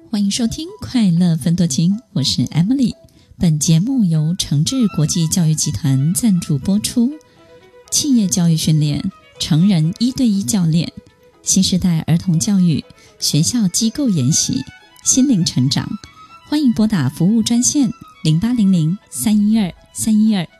欢迎收听快乐分多金，我是 Emily。 本节目由诚志国际教育集团赞助播出。企业教育训练、成人1对1教练、新时代儿童教育、学校机构研习、心灵成长，欢迎拨打服务专线0800-312-312